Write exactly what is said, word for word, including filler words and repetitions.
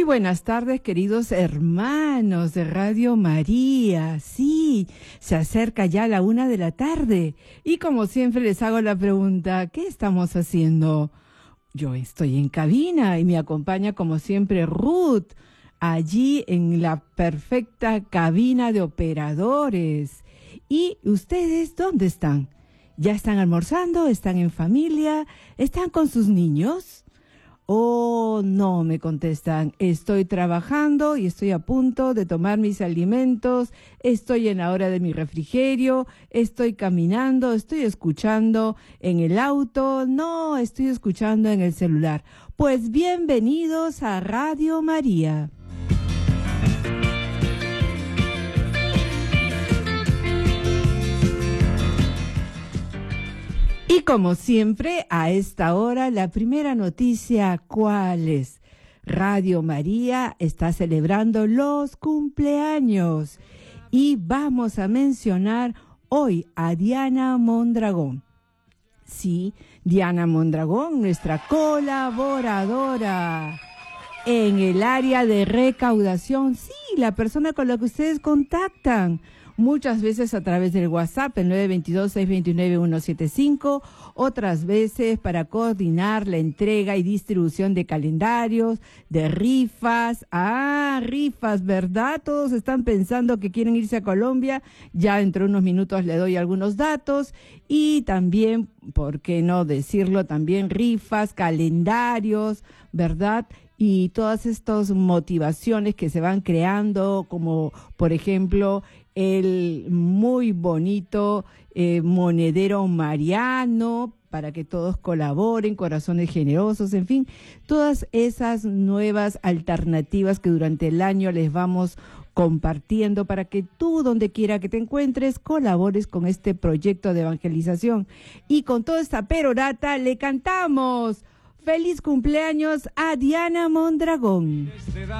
buenas tardes, queridos hermanos de Radio María. Sí, se acerca ya la una de la tarde y como siempre les hago la pregunta, ¿qué estamos haciendo? Yo estoy en cabina y me acompaña como siempre Ruth, allí en la perfecta cabina de operadores. ¿Y ustedes dónde están? ¿Ya están almorzando? ¿Están en familia? ¿Están con sus niños? Oh, no, me contestan, estoy trabajando y estoy a punto de tomar mis alimentos, estoy en la hora de mi refrigerio, estoy caminando, estoy escuchando en el auto, no, estoy escuchando en el celular. Pues bienvenidos a Radio María. Y como siempre, a esta hora, la primera noticia, ¿cuál es? Radio María está celebrando los cumpleaños y vamos a mencionar hoy a Diana Mondragón. Sí, Diana Mondragón, nuestra colaboradora en el área de recaudación. Sí, la persona con la que ustedes contactan. Muchas veces a través del WhatsApp, el nueve dos dos, seis dos nueve, uno siete cinco, otras veces para coordinar la entrega y distribución de calendarios, de rifas. Ah, rifas, ¿verdad? Todos están pensando que quieren irse a Colombia. Ya dentro de unos minutos le doy algunos datos. Y también, ¿por qué no decirlo? También rifas, calendarios, ¿verdad? Y todas estas motivaciones que se van creando, como por ejemplo el muy bonito eh, monedero mariano, para que todos colaboren, corazones generosos, en fin, todas esas nuevas alternativas que durante el año les vamos compartiendo para que tú, donde quiera que te encuentres, colabores con este proyecto de evangelización. Y con toda esta perorata le cantamos ¡feliz cumpleaños a Diana Mondragón!